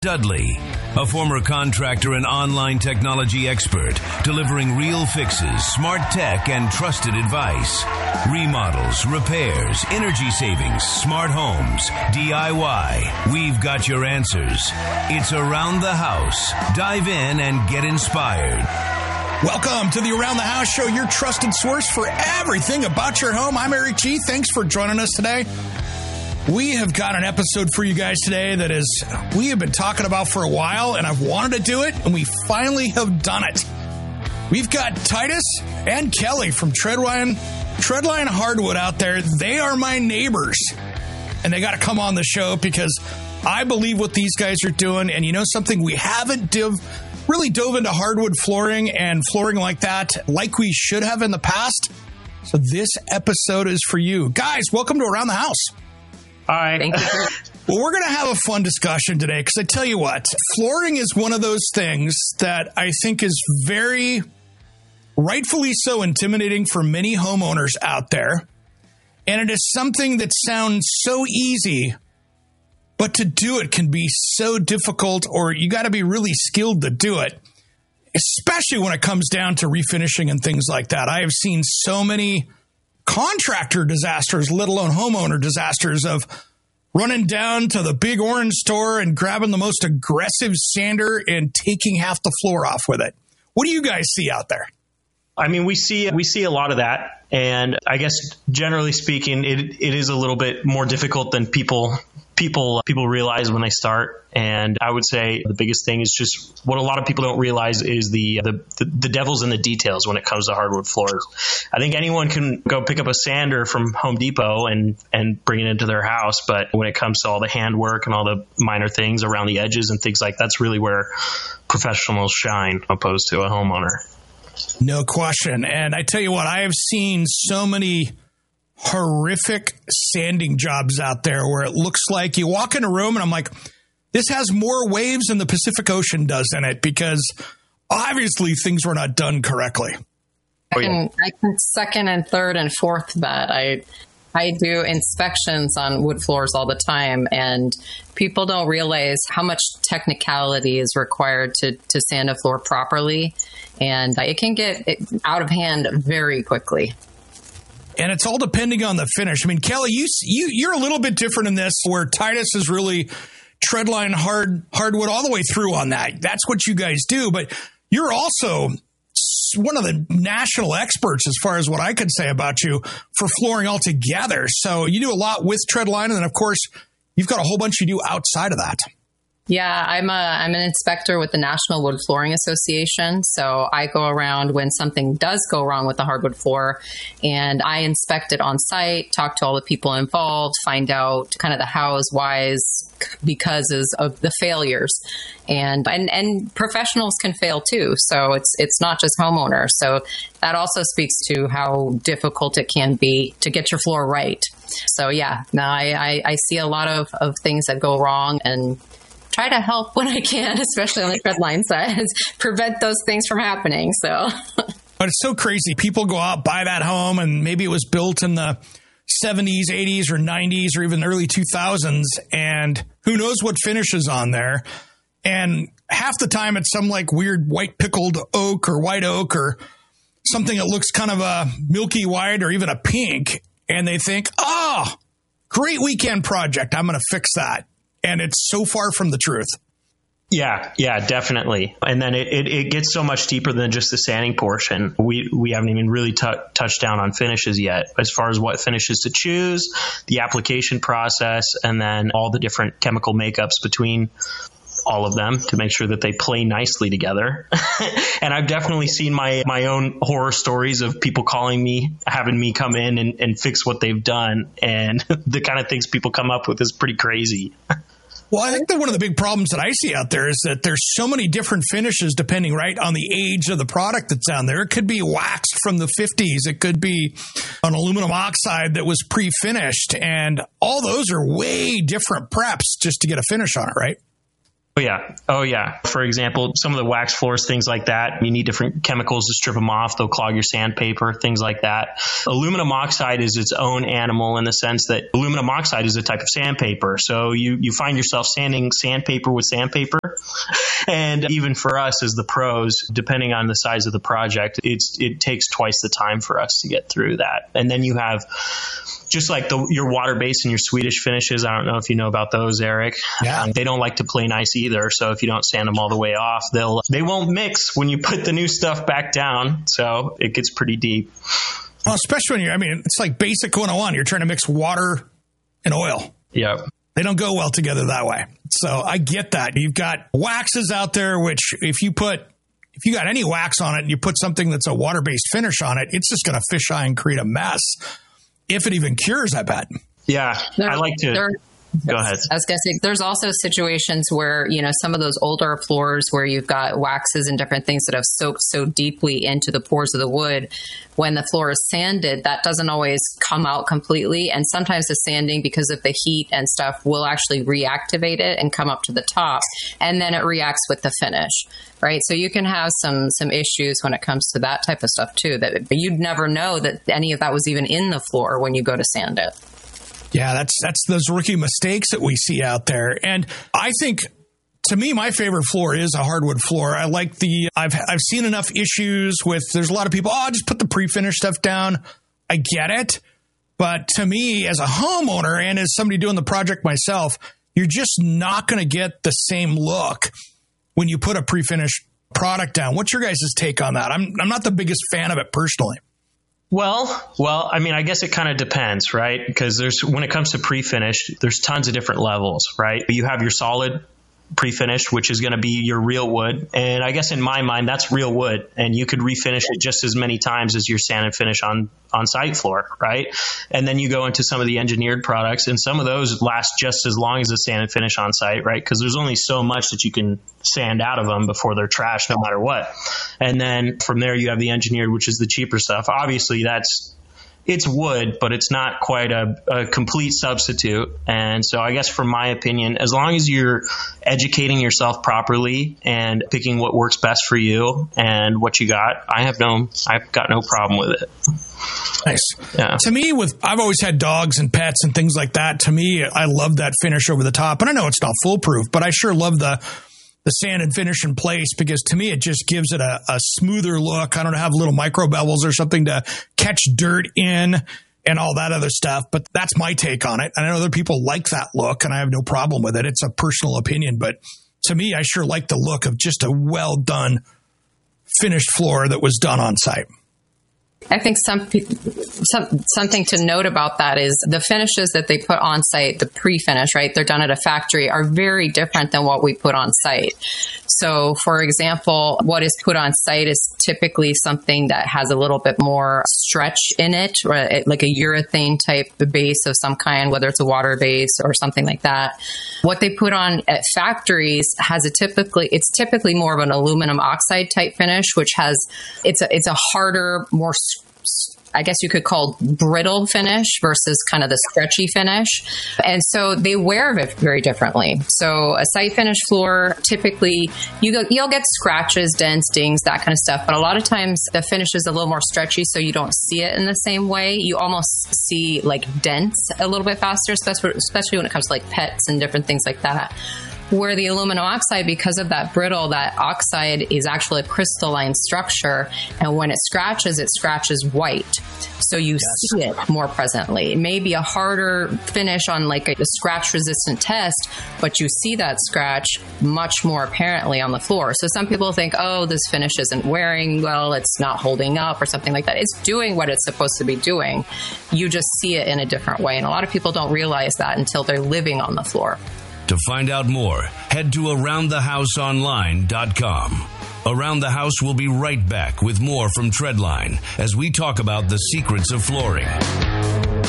Dudley, a former contractor and online technology expert, delivering real fixes, smart tech, and trusted advice. Remodels, repairs, energy savings, smart homes, DIY. We've got your answers. It's Around the House. Dive in and get inspired. Welcome to the Around the House Show, your trusted source for everything about your home. I'm Eric G. Thanks for joining us today. We have got an episode for you guys today that is we have been talking about for a while, and I've wanted to do it, and we finally have done it. We've got Titus and Kelly from Treadline Hardwood out there. They are my neighbors, and they got to come on the show because I believe what these guys are doing. And you know something? We haven't really dove into hardwood flooring and flooring like that like we should have in the past. So this episode is for you. Guys, welcome to Around the House. Hi. Thank you. Well, we're going to have a fun discussion today because I tell you what, flooring is one of those things that I think is very rightfully so intimidating for many homeowners out there. And it is something that sounds so easy, but to do it can be so difficult, or you got to be really skilled to do it, especially when it comes down to refinishing and things like that. I have seen so many contractor disasters, let alone homeowner disasters, of running down to the big orange store and grabbing the most aggressive sander and taking half the floor off with it. What do you guys see out there? I mean, we see a lot of that. And I guess generally speaking, it is a little bit more difficult than people realize when they start. And I would say the biggest thing is just what a lot of people don't realize is the devil's in the details when it comes to hardwood floors. I think anyone can go pick up a sander from Home Depot and bring it into their house. But when it comes to all the handwork and all the minor things around the edges and things like that's really where professionals shine opposed to a homeowner. No question. And I tell you what, I have seen so many horrific sanding jobs out there where it looks like you walk in a room and I'm like, this has more waves than the Pacific Ocean does in it, because obviously things were not done correctly. I can second and third and fourth that. I do inspections on wood floors all the time, and people don't realize how much technicality is required to sand a floor properly, and it can get out of hand very quickly. And it's all depending on the finish. I mean, Kelly, you're a little bit different in this, where Titus is really Treadline hardwood all the way through on that. That's what you guys do. But you're also one of the national experts, as far as what I could say about you, for flooring altogether. So you do a lot with Treadline, and then, of course, you've got a whole bunch you do outside of that. Yeah, I'm an inspector with the National Wood Flooring Association. So I go around when something does go wrong with the hardwood floor, and I inspect it on site, talk to all the people involved, find out kind of the hows, whys, becauses of the failures. And professionals can fail too. So it's not just homeowners. So that also speaks to how difficult it can be to get your floor right. So yeah, no, I see a lot of things that go wrong, and try to help when I can, especially on the Treadline side, prevent those things from happening. So, but it's so crazy. People go out, buy that home, and maybe it was built in the 70s, 80s, or 90s, or even early 2000s, and who knows what finish is on there. And half the time it's some like weird white pickled oak or white oak or something that looks kind of a milky white or even a pink. And they think, oh, great weekend project, I'm going to fix that. And it's so far from the truth. Yeah, definitely. And then it gets so much deeper than just the sanding portion. We haven't even really touched down on finishes yet, as far as what finishes to choose, the application process, and then all the different chemical makeups between all of them to make sure that they play nicely together. And I've definitely seen my own horror stories of people calling me, having me come in and fix what they've done. And the kind of things people come up with is pretty crazy. Well, I think that one of the big problems that I see out there is that there's so many different finishes depending, right, on the age of the product that's on there. It could be waxed from the 50s. It could be an aluminum oxide that was pre-finished. And all those are way different preps just to get a finish on it, right? Oh, yeah. For example, some of the wax floors, things like that, you need different chemicals to strip them off. They'll clog your sandpaper, things like that. Aluminum oxide is its own animal in the sense that aluminum oxide is a type of sandpaper. So you find yourself sanding sandpaper with sandpaper. And even for us as the pros, depending on the size of the project, it takes twice the time for us to get through that. And then you have just like your water base and your Swedish finishes. I don't know if you know about those, Eric. Yeah. They don't like to play nice either. So if you don't sand them all the way off, they won't mix when you put the new stuff back down. So it gets pretty deep. Well, especially when it's like basic 101. You're trying to mix water and oil. Yep. They don't go well together that way. So I get that. You've got waxes out there, which if you got any wax on it and you put something that's a water-based finish on it, it's just going to fisheye and create a mess. If it even cures, I bet. Yeah. I like to... Go ahead. I was going to say, there's also situations where, some of those older floors where you've got waxes and different things that have soaked so deeply into the pores of the wood, when the floor is sanded, that doesn't always come out completely. And sometimes the sanding, because of the heat and stuff, will actually reactivate it and come up to the top. And then it reacts with the finish, right? So you can have some issues when it comes to that type of stuff too, but you'd never know that any of that was even in the floor when you go to sand it. Yeah, that's those rookie mistakes that we see out there. And I think, to me, my favorite floor is a hardwood floor. I like I've seen enough issues with, there's a lot of people, just put the pre-finished stuff down. I get it. But to me, as a homeowner and as somebody doing the project myself, you're just not going to get the same look when you put a pre-finished product down. What's your guys' take on that? I'm not the biggest fan of it personally. Well, I guess it kind of depends, right? Because when it comes to pre-finish, there's tons of different levels, right? You have your solid pre-finished, which is going to be your real wood. And I guess in my mind, that's real wood. And you could refinish it just as many times as your sand and finish on site floor, right? And then you go into some of the engineered products, and some of those last just as long as the sand and finish on site, right? Because there's only so much that you can sand out of them before they're trash, no matter what. And then from there, you have the engineered, which is the cheaper stuff. Obviously, it's wood, but it's not quite a complete substitute. And so I guess from my opinion, as long as you're educating yourself properly and picking what works best for you and what you got, I've got no problem with it. Nice. Yeah. To me, I've always had dogs and pets and things like that. To me, I love that finish over the top. And I know it's not foolproof, but I sure love the sand and finish in place, because to me, it just gives it a smoother look. I don't know, have little micro bevels or something to catch dirt in and all that other stuff. But that's my take on it. And I know other people like that look, and I have no problem with it. It's a personal opinion. But to me, I sure like the look of just a well done finished floor that was done on site. I think something to note about that is the finishes that they put on site, the pre-finish, right? They're done at a factory, are very different than what we put on site. So, for example, what is put on site is typically something that has a little bit more stretch in it, like a urethane type base of some kind, whether it's a water base or something like that. What they put on at factories it's typically more of an aluminum oxide type finish, which it's a harder, more, I guess you could call brittle finish versus kind of the stretchy finish. And so they wear it very differently. So a site finish floor, typically you'll get scratches, dents, dings, that kind of stuff. But a lot of times the finish is a little more stretchy, so you don't see it in the same way. You almost see like dents a little bit faster, especially when it comes to like pets and different things like that. Where the aluminum oxide, because of that brittle, that oxide is actually a crystalline structure. And when it scratches white. So you see it more presently. It may be a harder finish on like a scratch resistant test, but you see that scratch much more apparently on the floor. So some people think, this finish isn't wearing well, it's not holding up or something like that. It's doing what it's supposed to be doing. You just see it in a different way. And a lot of people don't realize that until they're living on the floor. To find out more, head to AroundTheHouseOnline.com. Around the House will be right back with more from Treadline as we talk about the secrets of flooring.